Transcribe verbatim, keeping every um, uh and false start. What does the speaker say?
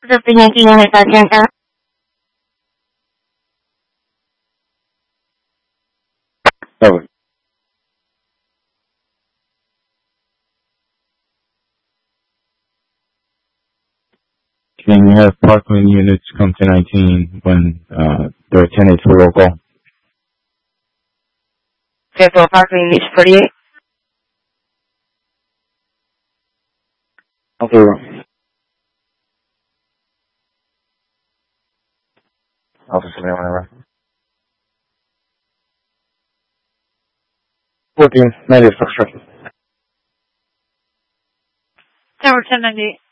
Doctor Yankee Unit Atlanta. Over. Can you have Parkland units come to nineteen when uh, they're attended to roll call? Schedule Parkland Unit forty-eight. Okay, room. Officer, whenever. fourteen, ninety, Foxtrot. Tower ten ninety-eight.